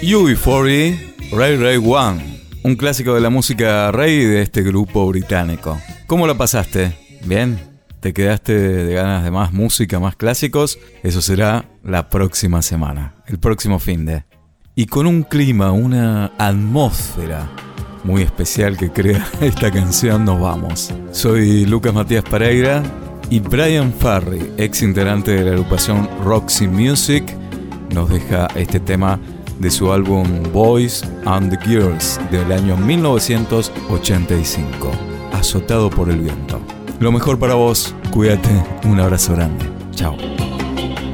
UB40, Ray Ray One, un clásico de la música reggae de este grupo británico. ¿Cómo lo pasaste? ¿Bien? ¿Te quedaste de ganas de más música, más clásicos? Eso será la próxima semana, el próximo finde. Y con un clima, una atmósfera muy especial que crea esta canción, nos vamos. Soy Lucas Matías Pereira y Brian Ferry, ex integrante de la agrupación Roxy Music, nos deja este tema de su álbum Boys and the Girls del año 1985, Azotado por el viento. Lo mejor para vos, cuídate, un abrazo grande, chao.